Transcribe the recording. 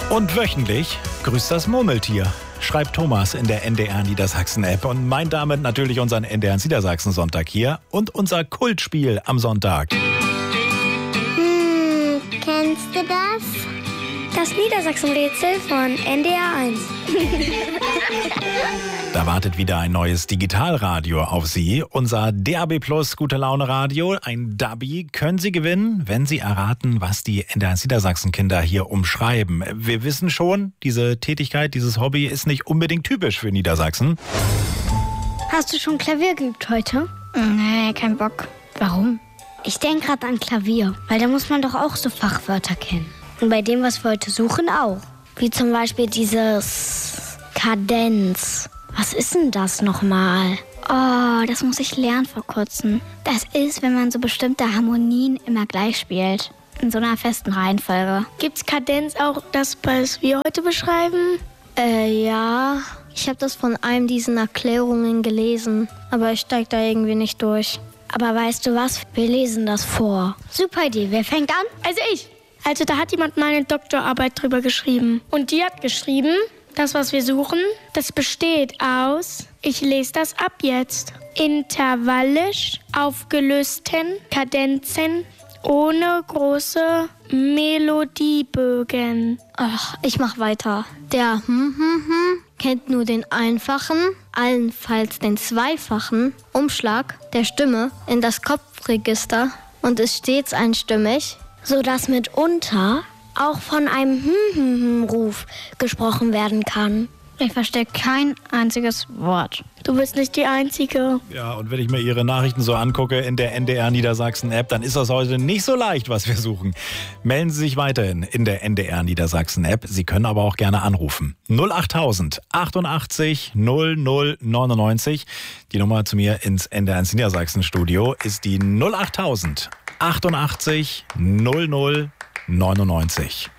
Und wöchentlich grüßt das Murmeltier, schreibt Thomas in der NDR Niedersachsen-App und meint damit natürlich unseren NDR Niedersachsen-Sonntag hier und unser Kultspiel am Sonntag. Kennst du das? Das Niedersachsen-Rätsel von NDR 1. Da wartet wieder ein neues Digitalradio auf Sie. Unser DAB Plus Gute-Laune-Radio, ein Dubby, können Sie gewinnen, wenn Sie erraten, was die NDR Niedersachsen-Kinder hier umschreiben. Wir wissen schon, diese Tätigkeit, dieses Hobby ist nicht unbedingt typisch für Niedersachsen. Hast du schon Klavier geübt heute? Nee, kein Bock. Warum? Ich denke gerade an Klavier, weil da muss man doch auch so Fachwörter kennen. Und bei dem, was wir heute suchen, auch. Wie zum Beispiel dieses Kadenz. Was ist denn das nochmal? Oh, das muss ich lernen vor kurzem. Das ist, wenn man so bestimmte Harmonien immer gleich spielt. In so einer festen Reihenfolge. Gibt's Kadenz auch, das, was wir heute beschreiben? Ja. Ich habe das von einem diesen Erklärungen gelesen. Aber ich steig da irgendwie nicht durch. Aber weißt du was? Wir lesen das vor. Super Idee. Wer fängt an? Also ich. Also da hat jemand mal eine Doktorarbeit drüber geschrieben. Und die hat geschrieben, das, was wir suchen, das besteht aus, ich lese das ab jetzt, intervallisch aufgelösten Kadenzen ohne große Melodiebögen. Ach, ich mach weiter. Der kennt nur den einfachen, allenfalls den zweifachen Umschlag der Stimme in das Kopfregister und ist stets einstimmig, sodass mitunter auch von einem Ruf gesprochen werden kann. Ich verstehe kein einziges Wort. Du bist nicht die Einzige. Ja, und wenn ich mir Ihre Nachrichten so angucke in der NDR Niedersachsen-App, dann ist das heute nicht so leicht, was wir suchen. Melden Sie sich weiterhin in der NDR Niedersachsen-App. Sie können aber auch gerne anrufen. 08000 88 00 99. Die Nummer zu mir ins NDR Niedersachsen-Studio ist die 08000 88 00 99.